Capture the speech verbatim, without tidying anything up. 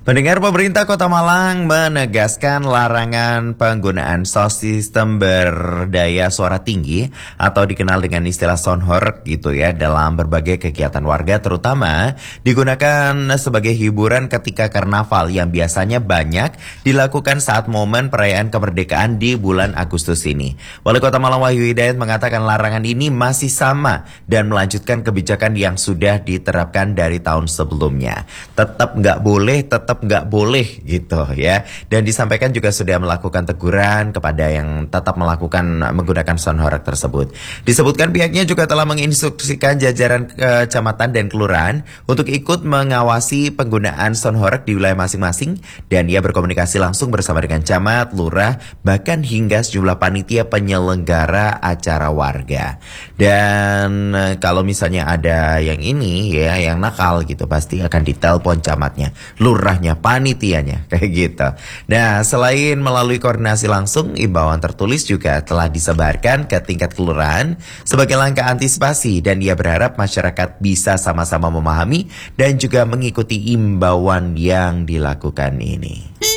Pendengar, pemerintah Kota Malang menegaskan larangan penggunaan sound system berdaya suara tinggi atau dikenal dengan istilah soundhoreg gitu ya dalam berbagai kegiatan warga, terutama digunakan sebagai hiburan ketika karnaval yang biasanya banyak dilakukan saat momen perayaan kemerdekaan di bulan Agustus ini. Wali Kota Malang Wahyu Hidayat mengatakan larangan ini masih sama dan melanjutkan kebijakan yang sudah diterapkan dari tahun sebelumnya. Tetap nggak boleh, tetap tetap nggak boleh gitu ya. Dan disampaikan juga sudah melakukan teguran kepada yang tetap melakukan menggunakan soundhoreg tersebut. Disebutkan pihaknya juga telah menginstruksikan jajaran kecamatan dan kelurahan untuk ikut mengawasi penggunaan soundhoreg di wilayah masing-masing, dan ia berkomunikasi langsung bersama dengan camat, lurah, bahkan hingga sejumlah panitia penyelenggara acara warga. Dan kalau misalnya ada yang ini ya, yang nakal gitu, pasti akan ditelepon camatnya, lurah, panitianya, kayak gitu. Nah, selain melalui koordinasi langsung, imbauan tertulis juga telah disebarkan ke tingkat kelurahan sebagai langkah antisipasi, dan ia berharap masyarakat bisa sama-sama memahami dan juga mengikuti imbauan yang dilakukan ini.